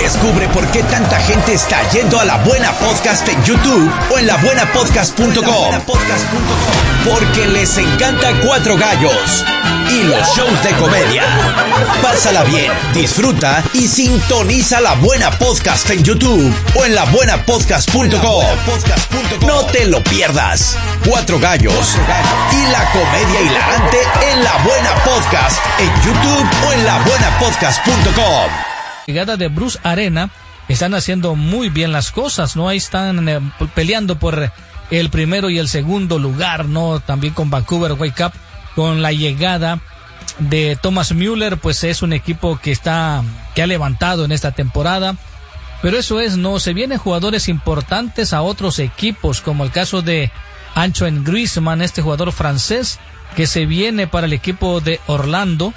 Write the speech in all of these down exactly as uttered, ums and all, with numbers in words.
Descubre por qué tanta gente está yendo a La Buena Podcast en YouTube o en la buena podcast punto com. Porque les encanta Cuatro Gallos y los shows de comedia. Pásala bien, disfruta y sintoniza La Buena Podcast en YouTube o en la buena podcast punto com. No te lo pierdas. Cuatro Gallos y la comedia hilarante en La Buena Podcast en YouTube o en la buena podcast punto com. Llegada de Bruce Arena, están haciendo muy bien las cosas, ¿no? Ahí están eh, peleando por el primero y el segundo lugar, ¿no? También con Vancouver Whitecaps, con la llegada de Thomas Müller, pues es un equipo que está, que ha levantado en esta temporada. Pero eso es, no, se vienen jugadores importantes a otros equipos, como el caso de Antoine Griezmann, este jugador francés, que se viene para el equipo de Orlando.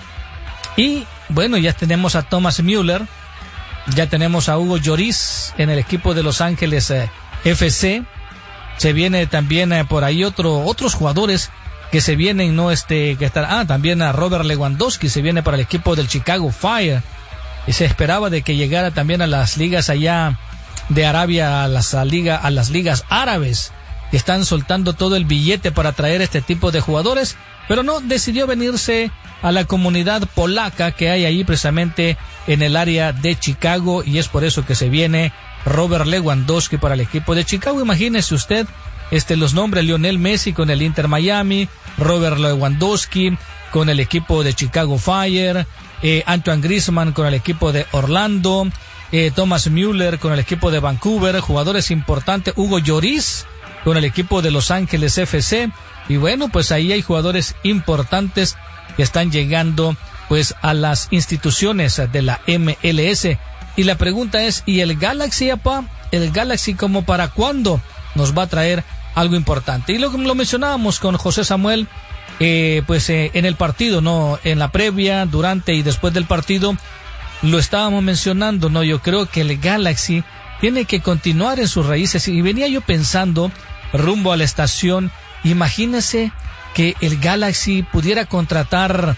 Y bueno, ya tenemos a Thomas Müller, ya tenemos a Hugo Lloris en el equipo de Los Ángeles eh, F C. Se viene también eh, por ahí otro, otros jugadores que se vienen, no este, que estar, ah, también a Robert Lewandowski se viene para el equipo del Chicago Fire. Y se esperaba de que llegara también a las ligas allá de Arabia, a las, a liga, a las ligas árabes, que están soltando todo el billete para traer este tipo de jugadores, pero no, decidió venirse a la comunidad polaca que hay ahí precisamente en el área de Chicago, y es por eso que se viene Robert Lewandowski para el equipo de Chicago. Imagínese usted este los nombres: Lionel Messi con el Inter Miami, Robert Lewandowski con el equipo de Chicago Fire, eh, Antoine Griezmann con el equipo de Orlando, eh, Thomas Müller con el equipo de Vancouver, jugadores importantes, Hugo Lloris con el equipo de Los Ángeles F C, y bueno, pues ahí hay jugadores importantes que están llegando pues a las instituciones de la M L S. Y la pregunta es, ¿y el Galaxy, apa? ¿El Galaxy como para cuándo nos va a traer algo importante? Y lo, lo mencionábamos con José Samuel, eh, pues eh, en el partido, ¿no? En la previa, durante y después del partido, lo estábamos mencionando, ¿no? Yo creo que el Galaxy tiene que continuar en sus raíces. Y venía yo pensando, rumbo a la estación, imagínese que el Galaxy pudiera contratar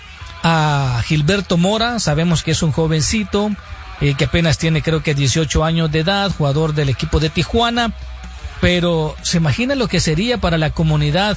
a Gilberto Mora. Sabemos que es un jovencito, eh, que apenas tiene creo que dieciocho años de edad, jugador del equipo de Tijuana, pero se imagina lo que sería para la comunidad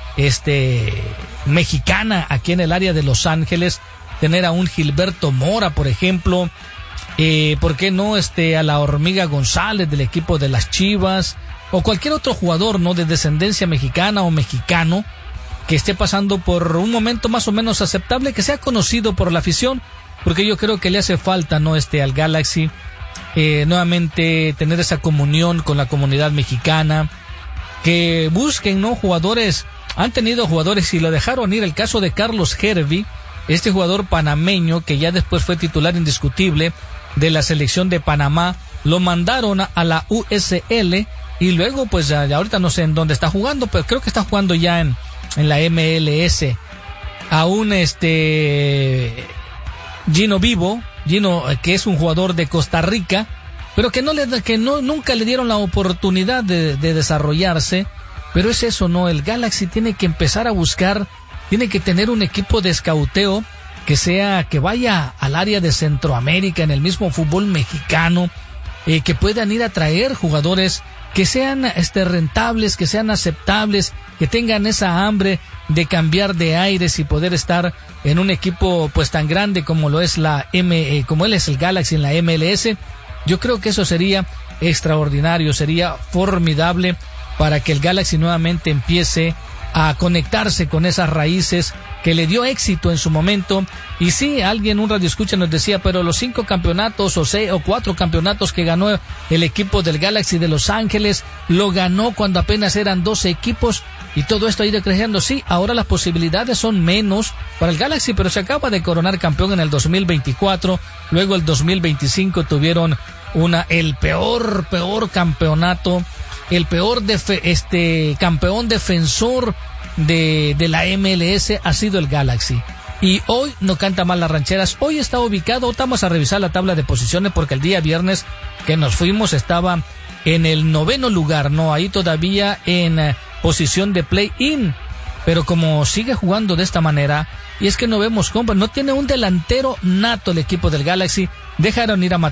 este mexicana aquí en el área de Los Ángeles tener a un Gilberto Mora, por ejemplo, eh, ¿por qué no este a la Hormiga González del equipo de las Chivas, o cualquier otro jugador, ¿no?, de descendencia mexicana o mexicano que esté pasando por un momento más o menos aceptable, que sea conocido por la afición? Porque yo creo que le hace falta, ¿no?, este al Galaxy eh, nuevamente tener esa comunión con la comunidad mexicana, que busquen, ¿no?, jugadores. Han tenido jugadores y lo dejaron ir, el caso de Carlos Hervey, este jugador panameño que ya después fue titular indiscutible de la selección de Panamá, lo mandaron a la U S L y luego pues ya, ya ahorita no sé en dónde está jugando, pero creo que está jugando ya en, en la M L S. Aún este Gino Vivo, Gino, que es un jugador de Costa Rica, pero que no le que no nunca le dieron la oportunidad de, de desarrollarse. Pero es eso, ¿no? El Galaxy tiene que empezar a buscar, tiene que tener un equipo de escauteo que sea, que vaya al área de Centroamérica, en el mismo fútbol mexicano, eh, que puedan ir a traer jugadores que sean este rentables, que sean aceptables, que tengan esa hambre de cambiar de aires y poder estar en un equipo pues tan grande como lo es la M, eh, como él es el Galaxy en la M L S. Yo creo que eso sería extraordinario, sería formidable para que el Galaxy nuevamente empiece a conectarse con esas raíces que le dio éxito en su momento. Y sí, alguien, un radioescucha nos decía, pero los cinco campeonatos o seis o cuatro campeonatos que ganó el equipo del Galaxy de Los Ángeles, lo ganó cuando apenas eran doce equipos y todo esto ha ido creciendo. Sí, ahora las posibilidades son menos para el Galaxy, pero se acaba de coronar campeón en el dos mil veinticuatro, luego el dos mil veinticinco tuvieron una, el peor, peor campeonato, el peor defe, este campeón defensor de, de la M L S ha sido el Galaxy. Y hoy no canta mal las rancheras. Hoy está ubicado, vamos a revisar la tabla de posiciones porque el día viernes que nos fuimos estaba en el noveno lugar, no, ahí todavía en uh, posición de play-in. Pero como sigue jugando de esta manera, y es que no vemos cómo, no tiene un delantero nato el equipo del Galaxy, dejaron ir a